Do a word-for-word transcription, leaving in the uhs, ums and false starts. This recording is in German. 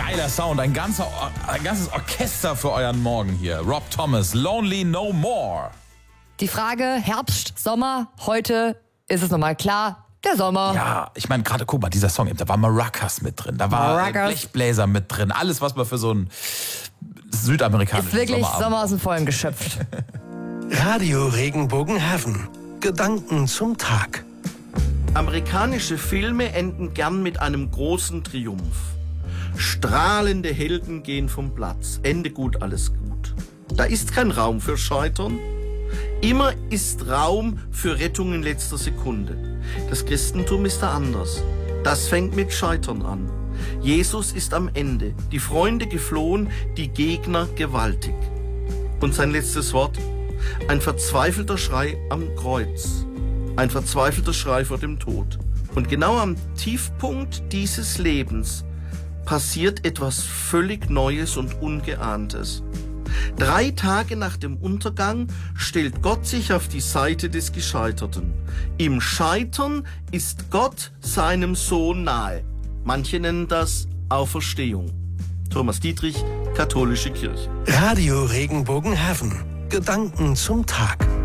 Geiler Sound, ein, ganzer, ein ganzes Orchester für euren Morgen hier. Rob Thomas, Lonely No More. Die Frage Herbst, Sommer, heute ist es nochmal klar, der Sommer. Ja, ich meine, gerade guck mal, dieser Song, da war Maracas mit drin, da war Maracas. Blechbläser mit drin, alles, was man für so einen südamerikanischen Ist wirklich Sommerabend Sommer aus dem Vollen geschöpft. Radio Regenbogen-Heaven. Gedanken zum Tag. Amerikanische Filme enden gern mit einem großen Triumph. Strahlende Helden gehen vom Platz. Ende gut, alles gut. Da ist kein Raum für Scheitern. Immer ist Raum für Rettung in letzter Sekunde. Das Christentum ist da anders. Das fängt mit Scheitern an. Jesus ist am Ende. Die Freunde geflohen, die Gegner gewaltig. Und sein letztes Wort? Ein verzweifelter Schrei am Kreuz. Ein verzweifelter Schrei vor dem Tod. Und genau am Tiefpunkt dieses Lebens passiert etwas völlig Neues und Ungeahntes. Drei Tage nach dem Untergang stellt Gott sich auf die Seite des Gescheiterten. Im Scheitern ist Gott seinem Sohn nahe. Manche nennen das Auferstehung. Thomas Dietrich, Katholische Kirche. Radio Regenbogen-Heaven. Gedanken zum Tag.